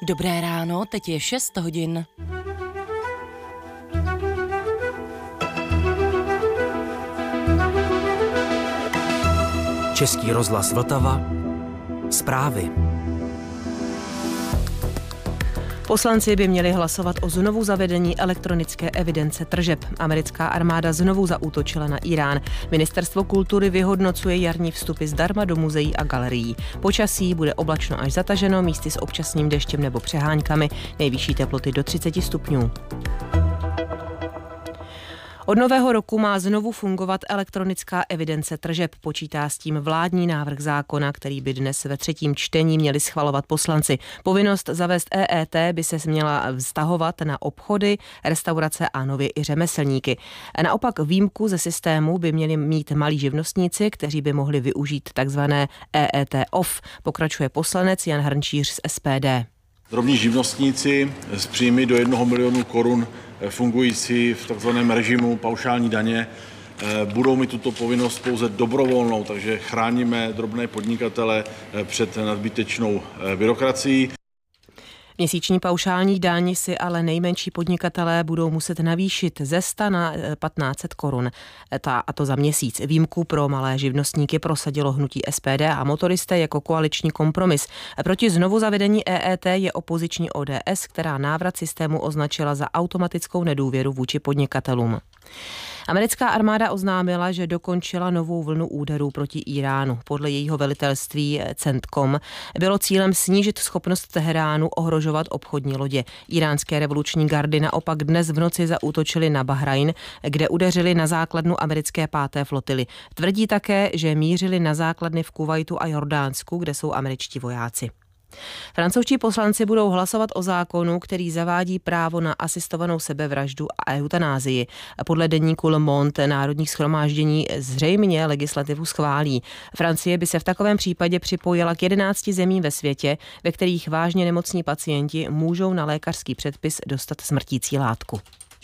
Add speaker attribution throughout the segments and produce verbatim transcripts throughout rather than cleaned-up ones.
Speaker 1: Dobré ráno, teď je šest hodin.
Speaker 2: Český rozhlas Vltava. Zprávy.
Speaker 3: Poslanci by měli hlasovat o znovu zavedení elektronické evidence tržeb. Americká armáda znovu zaútočila na Irán. Ministerstvo kultury vyhodnocuje jarní vstupy zdarma do muzeí a galerií. Počasí bude oblačno až zataženo, místy s občasným deštěm nebo přeháňkami. Nejvyšší teploty do třicet stupňů. Od nového roku má znovu fungovat elektronická evidence tržeb. Počítá s tím vládní návrh zákona, který by dnes ve třetím čtení měli schvalovat poslanci. Povinnost zavést E E T by se měla vztahovat na obchody, restaurace a nově i řemeslníky. Naopak výjimku ze systému by měli mít malí živnostníci, kteří by mohli využít takzvané E E T off, pokračuje poslanec Jan Hrnčíř z S P D.
Speaker 4: Drobní živnostníci s příjmy do jednoho milionu korun fungující v takzvaném režimu paušální daně budou mít tuto povinnost pouze dobrovolnou, takže chráníme drobné podnikatele před nadbytečnou byrokracií.
Speaker 3: Měsíční paušální daň si ale nejmenší podnikatelé budou muset navýšit ze sta na patnáct set korun. A to za měsíc. Výjimku pro malé živnostníky prosadilo hnutí S P D a motoristé jako koaliční kompromis. Proti znovu zavedení E E T je opoziční O D S, která návrat systému označila za automatickou nedůvěru vůči podnikatelům. Americká armáda oznámila, že dokončila novou vlnu úderů proti Iránu. Podle jejího velitelství CENTCOM bylo cílem snížit schopnost Teheránu ohrožovat obchodní lodě. Iránské revoluční gardy naopak dnes v noci zaútočily na Bahrajn, kde udeřili na základnu americké páté flotily. Tvrdí také, že mířili na základny v Kuvajtu a Jordánsku, kde jsou američtí vojáci. Francouzští poslanci budou hlasovat o zákonu, který zavádí právo na asistovanou sebevraždu a eutanázii. Podle deníku Le Monde národních shromáždění zřejmě legislativu schválí. Francie by se v takovém případě připojila k jedenácti zemím ve světě, ve kterých vážně nemocní pacienti můžou na lékařský předpis dostat smrtící látku.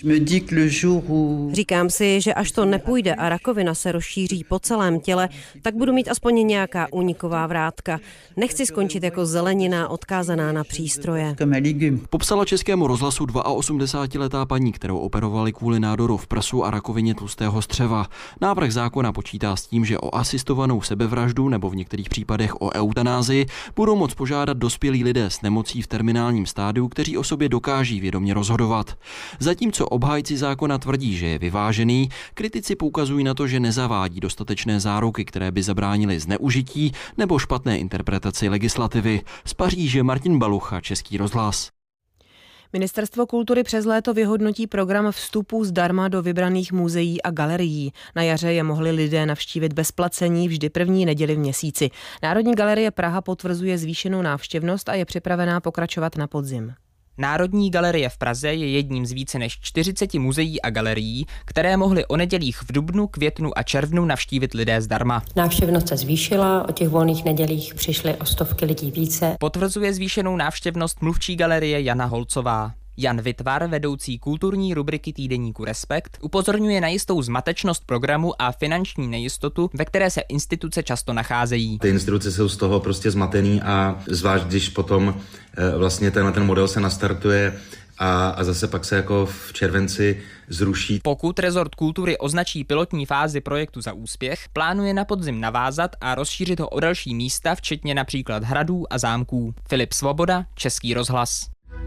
Speaker 5: Říkám si, že až to nepůjde a rakovina se rozšíří po celém těle, tak budu mít aspoň nějaká úniková vrátka. Nechci skončit jako zelenina odkázaná na přístroje.
Speaker 6: Popsala Českému rozhlasu osmdesátiletá paní, kterou operovali kvůli nádoru v prsu a rakovině tlustého střeva. Návrh zákona počítá s tím, že o asistovanou sebevraždu nebo v některých případech o eutanázii budou moct požádat dospělí lidé s nemocí v terminálním stádiu, kteří o sobě dokáží vědomě rozhodovat. Zatímco obhájci zákona tvrdí, že je vyvážený, kritici poukazují na to, že nezavádí dostatečné záruky, které by zabránily zneužití nebo špatné interpretaci legislativy. Z Paříže Martin Balucha, Český rozhlas.
Speaker 3: Ministerstvo kultury přes léto vyhodnotí program vstupů zdarma do vybraných muzeí a galerií. Na jaře je mohli lidé navštívit bez placení vždy první neděli v měsíci. Národní galerie Praha potvrzuje zvýšenou návštěvnost a je připravená pokračovat na podzim.
Speaker 7: Národní galerie v Praze je jedním z více než čtyřiceti muzeí a galerií, které mohly o nedělích v dubnu, květnu a červnu navštívit lidé zdarma.
Speaker 8: Návštěvnost se zvýšila, o těch volných nedělích přišly o stovky lidí více.
Speaker 7: Potvrzuje zvýšenou návštěvnost mluvčí galerie Jana Holcová. Jan Vitvar, vedoucí kulturní rubriky týdeníku Respekt, upozorňuje na jistou zmatečnost programu a finanční nejistotu, ve které se instituce často nacházejí.
Speaker 9: Ty instituce jsou z toho prostě zmatený a zvlášť, když potom vlastně tenhle ten model se nastartuje a, a zase pak se jako v červenci zruší.
Speaker 7: Pokud rezort kultury označí pilotní fázi projektu za úspěch, plánuje na podzim navázat a rozšířit ho o další místa, včetně například hradů a zámků. Filip Svoboda, Český rozhlas.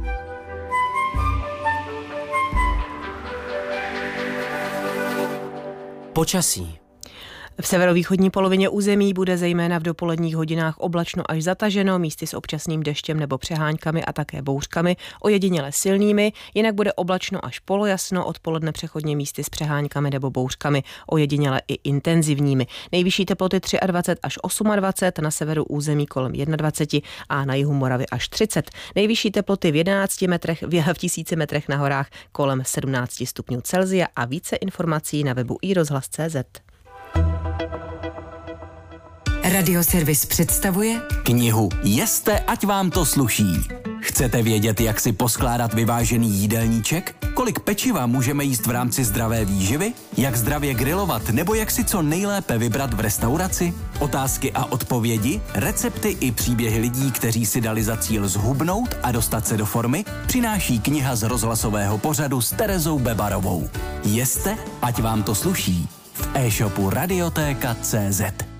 Speaker 2: Počasí.
Speaker 3: V severovýchodní polovině území bude zejména v dopoledních hodinách oblačno až zataženo, místy s občasným deštěm nebo přeháňkami a také bouřkami, ojediněle silnými, jinak bude oblačno až polojasno, odpoledne přechodně místy s přeháňkami nebo bouřkami, ojediněle i intenzivními. Nejvyšší teploty dvacet tři až dvacet osm, na severu území kolem dvacet jedna a na jihu Moravy až třicet. Nejvyšší teploty v jedenácti metrech, v tisíci metrech na horách kolem sedmnáct stupňů Celsia a více informací na webu i rozhlas tečka cé zet.
Speaker 10: Radioservis představuje
Speaker 2: knihu Jeste, ať vám to sluší. Chcete vědět, jak si poskládat vyvážený jídelníček?
Speaker 11: Kolik pečiva můžeme jíst v rámci zdravé výživy? Jak zdravě grilovat nebo jak si co nejlépe vybrat v restauraci? Otázky a odpovědi, recepty i příběhy lidí, kteří si dali za cíl zhubnout a dostat se do formy, přináší kniha z rozhlasového pořadu s Terezou Bebarovou. Jeste, ať vám to sluší. V e-shopu Radiotéka tečka cé zet.